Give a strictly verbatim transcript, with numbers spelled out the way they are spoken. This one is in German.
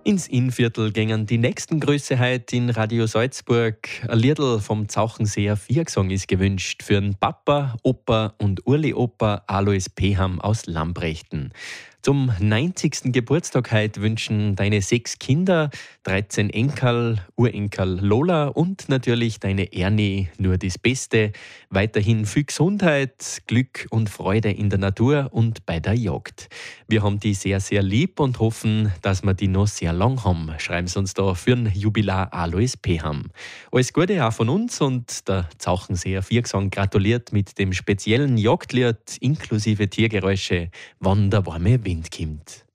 Ins Innviertel gingen die nächsten Grüße heute in Radio Salzburg. Ein Liedl vom Zauchenseer Viergesang ist gewünscht für den Papa, Opa und Urli-Opa Alois Peham aus Lambrechten. Zum neunzigsten Geburtstag heute wünschen deine sechs Kinder, dreizehn Enkel, Urenkel Lola und natürlich deine Ernie nur das Beste. Weiterhin viel Gesundheit, Glück und Freude in der Natur und bei der Jagd. Wir haben die sehr, sehr lieb und hoffen, dass wir die noch sehr lang haben. Schreiben Sie uns da für den Jubilar Alois Peham. Alles Gute auch von uns und der Zauchenseer Viergesang gratuliert mit dem speziellen Jagdlied inklusive Tiergeräusche, wann der warme Wind kommt.